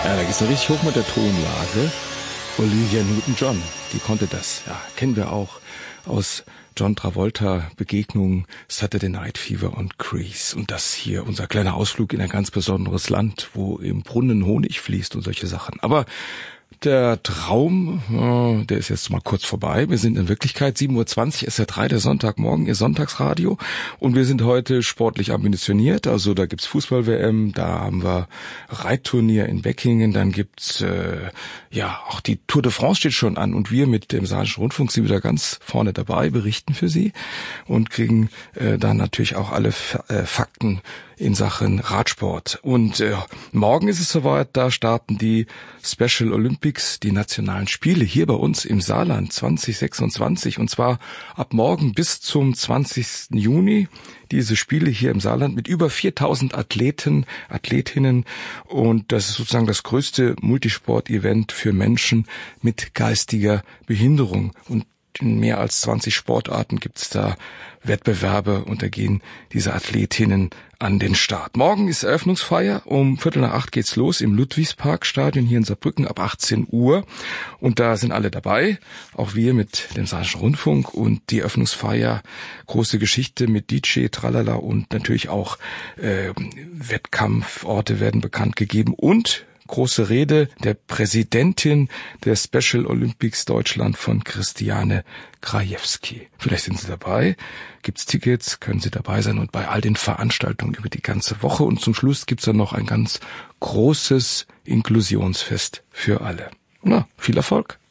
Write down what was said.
Ja, da geht's so richtig hoch mit der Tonlage. Olivia Newton-John, die konnte das. Ja, kennen wir auch aus John Travolta Begegnungen, Saturday Night Fever und Grease. Und das hier unser kleiner Ausflug in ein ganz besonderes Land, wo im Brunnen Honig fließt und solche Sachen. Aber der Traum, der ist jetzt mal kurz vorbei. Wir sind in Wirklichkeit 7:20 Uhr, SR3, der Sonntagmorgen, Ihr Sonntagsradio. Und wir sind heute sportlich ambitioniert. Also da gibt's Fußball-WM, da haben wir Reitturnier in Beckingen, dann gibt's auch die Tour de France steht schon an. Und wir mit dem Saarländischen Rundfunk sind wieder ganz vorne dabei, berichten für Sie und kriegen dann natürlich auch alle Fakten in Sachen Radsport. Und morgen ist es soweit, da starten die Special Olympics, die nationalen Spiele hier bei uns im Saarland 2026. Und zwar ab morgen bis zum 20. Juni diese Spiele hier im Saarland mit über 4000 Athleten, Athletinnen. Und das ist sozusagen das größte Multisport-Event für Menschen mit geistiger Behinderung. Und in mehr als 20 Sportarten gibt's da Wettbewerbe und da gehen diese Athletinnen an den Start. Morgen ist Eröffnungsfeier, um 7:45 geht's los im Ludwigsparkstadion hier in Saarbrücken ab 18 Uhr und da sind alle dabei, auch wir mit dem Saarländischen Rundfunk und die Eröffnungsfeier, große Geschichte mit DJ, Tralala und natürlich auch Wettkampforte werden bekannt gegeben und große Rede der Präsidentin der Special Olympics Deutschland von Christiane Krajewski. Vielleicht sind Sie dabei, gibt's Tickets, können Sie dabei sein und bei all den Veranstaltungen über die ganze Woche. Und zum Schluss gibt's dann noch ein ganz großes Inklusionsfest für alle. Na, viel Erfolg!